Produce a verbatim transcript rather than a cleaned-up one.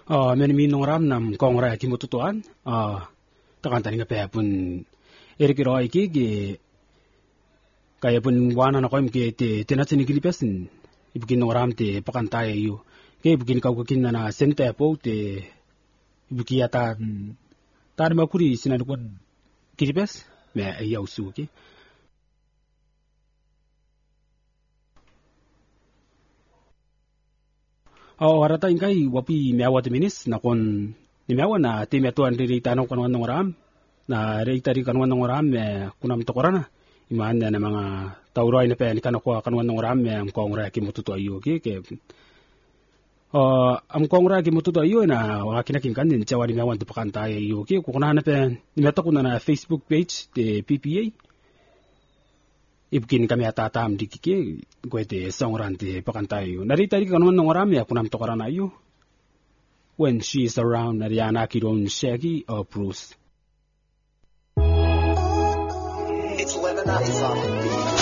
Uh, men mi nong ram nam kong ra ki mututuan. Uh, takan tani nga pe pun erik roi ki ki kaya pun wana na koim ke te tenatini kilipesin. Ibukin nong ram te pakantaya yu. Ke ibukin kau kakin na na sente po te ibuki ata tari makuri sinadukwan kilipes me ayaw su ki. Oh, harata ingkai wapi meawa te minis na kon ni meawa na te meatuan riri tanong kanuan ng oram na riri tari kanuan ng oram me kunam tokorana imaan na mga tauroy na pe ni kanakwa kanuan ng oram me am kong ra ki mututu ayo ki ke uh, am kong ra ki mututu ayo na wakinakin kan din chawa ni meawan te pakantay ayo ki kukuna na pe ni meto kuna na Facebook page te P P A ibkin kami atatam di kiki kwete songran te pakantayo narita ri kanon ng orami kunam tokaran ayo when she is around Ariana Kiron Shaggy or Bruce. It's Lemonade song.